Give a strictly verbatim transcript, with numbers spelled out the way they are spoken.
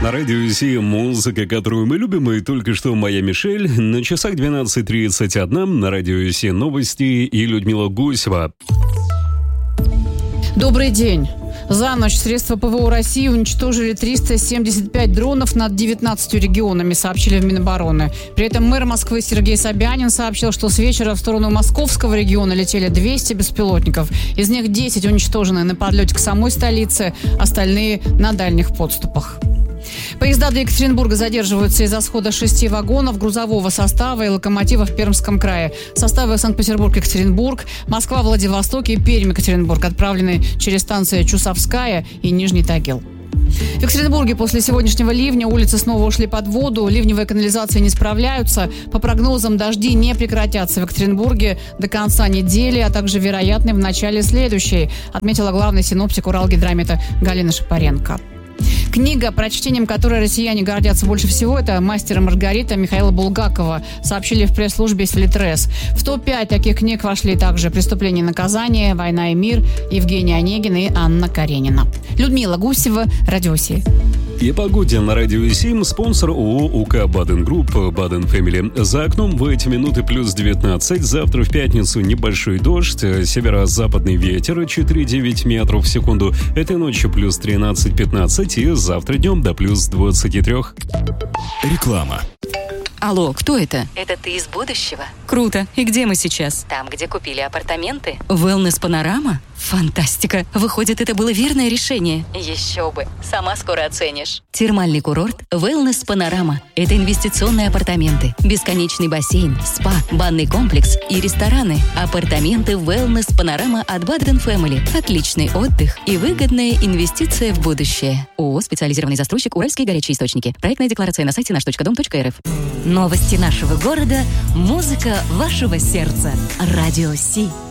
На радио Си музыка, которую мы любим, и только что моя Мишель. На часах двенадцать тридцать один на радио Си новости и Людмила Гусева. Добрый день. За ночь средства ПВО России уничтожили триста семьдесят пять дронов над девятнадцатью регионами, сообщили в Минобороны. При этом мэр Москвы Сергей Собянин сообщил, что с вечера в сторону московского региона летели двести беспилотников. Из них десять уничтожены на подлете к самой столице, остальные на дальних подступах. Поезда до Екатеринбурга задерживаются из-за схода шести вагонов грузового состава и локомотива в Пермском крае. Составы Санкт-Петербург-Екатеринбург, Москва-Владивосток и Пермь-Екатеринбург отправлены через станции Чусовская и Нижний Тагил. В Екатеринбурге после сегодняшнего ливня улицы снова ушли под воду, ливневые канализации не справляются. По прогнозам, дожди не прекратятся в Екатеринбурге до конца недели, а также вероятны в начале следующей, отметила главный синоптик Уралгидромета Галина Шапаренко. Книга, прочтением которой россияне гордятся больше всего, это «Мастер и Маргарита» Михаила Булгакова, сообщили в пресс-службе Сфилитрес. В топ пять таких книг вошли также «Преступление и наказание», «Война и мир», Евгений Онегин и Анна Каренина. Людмила Гусева, Радио Си. И погоде на радио Сим, спонсор ООО УК Баден Групп, Баден Фэмили. За окном в эти минуты плюс девятнадцать. Завтра в пятницу небольшой дождь, северо-западный ветер четыре-девять метров в секунду. Этой ночью плюс тринадцать-пятнадцать и завтра днем до плюс двадцать три. Реклама. Алло, кто это? Это ты из будущего? Круто. И где мы сейчас? Там, где купили апартаменты. Wellness Панорама? Фантастика. Выходит, это было верное решение. Еще бы. Сама скоро оценишь. Термальный курорт Wellness Панорама. Это инвестиционные апартаменты, бесконечный бассейн, спа, банный комплекс и рестораны. Апартаменты Wellness Панорама от Баден Фэмили. Отличный отдых и выгодная инвестиция в будущее. ООО «Специализированный застройщик Уральские горячие источники». Проектная декларация на сайте наш точка дом точка эр эф. Новости нашего города, музыка вашего сердца. Радио Си.